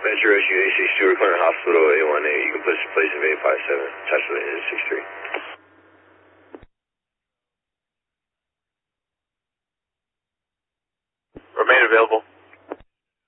Metro Rescue 862, we're calling Hospital 818. You can push place of 857, touch with 863. Remain available.